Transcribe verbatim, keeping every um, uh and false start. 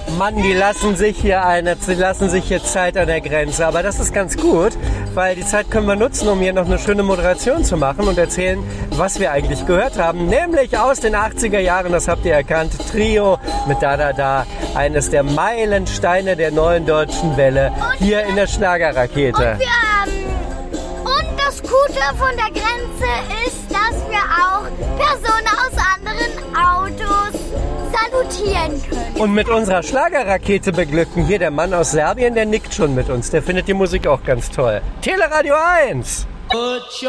Mann, die lassen sich hier eine, die lassen sich hier Zeit an der Grenze. Aber das ist ganz gut, weil die Zeit können wir nutzen, um hier noch eine schöne Moderation zu machen und erzählen, was wir eigentlich gehört haben. Nämlich aus den achtziger Jahren, das habt ihr erkannt, Trio mit Da Da Da. Eines der Meilensteine der neuen deutschen Welle hier in der Schlagerrakete. Und, wir, ähm, und das Gute von der Grenze ist, dass wir auch Personen aus anderen Autos salutieren können. Und mit unserer Schlagerrakete beglücken. Hier der Mann aus Serbien, der nickt schon mit uns. Der findet die Musik auch ganz toll. Teleradio eins.